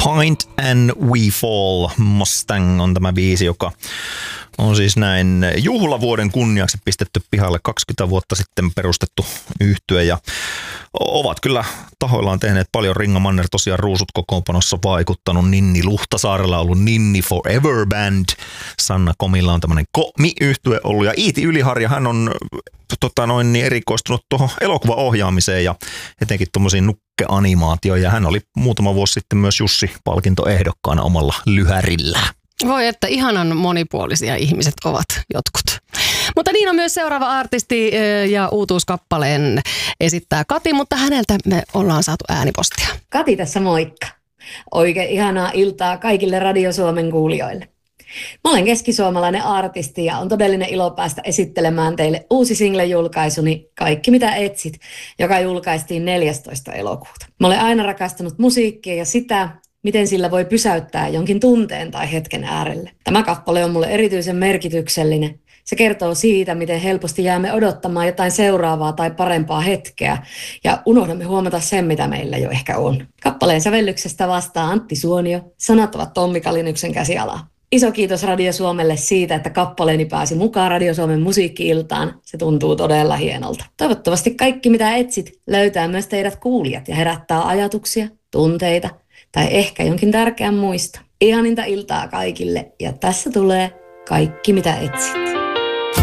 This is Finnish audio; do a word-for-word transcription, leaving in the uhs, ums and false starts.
Point and We Fall Mustang on tämä biisi, joka on siis näin juhlavuoden kunniaksi pistetty pihalle kaksikymmentä vuotta sitten perustettu yhtye ja ovat kyllä tahoillaan tehneet paljon. Ringa Manner tosiaan Ruusut kokoonpanossa vaikuttanut, Ninni Luhtasaarella on ollut Ninni Forever Band, Sanna Komilla on tämmöinen Komi-yhtye ollut ja Iiti Yliharja, hän on tota noin, niin erikoistunut tuohon elokuvaohjaamiseen ja etenkin tuommoisiin nukkeanimaatioihin ja hän oli muutama vuosi sitten myös Jussi-palkintoehdokkaana omalla lyhärillään. Voi että ihanan monipuolisia ihmiset ovat jotkut. Mutta niin on myös seuraava artisti ja uutuuskappaleen esittää Kati, mutta häneltä me ollaan saatu äänipostia. Kati tässä moikka. Oikein ihanaa iltaa kaikille Radio Suomen kuulijoille. Mä olen keskisuomalainen artisti ja on todellinen ilo päästä esittelemään teille uusi single-julkaisuni Kaikki mitä etsit, joka julkaistiin neljästoista elokuuta. Mä olen aina rakastanut musiikkia ja sitä, miten sillä voi pysäyttää jonkin tunteen tai hetken äärelle. Tämä kappale on mulle erityisen merkityksellinen. Se kertoo siitä, miten helposti jäämme odottamaan jotain seuraavaa tai parempaa hetkeä ja unohdamme huomata sen, mitä meillä jo ehkä on. Kappaleen sävellyksestä vastaa Antti Suonio, sanat ovat Tommi Kalinyksen käsialaa. Iso kiitos Radio Suomelle siitä, että kappaleeni pääsi mukaan Radio Suomen musiikki-iltaan. Se tuntuu todella hienolta. Toivottavasti Kaikki mitä etsit löytää myös teidät kuulijat ja herättää ajatuksia, tunteita tai ehkä jonkin tärkeän muista. Ihaninta iltaa kaikille ja tässä tulee Kaikki mitä etsit.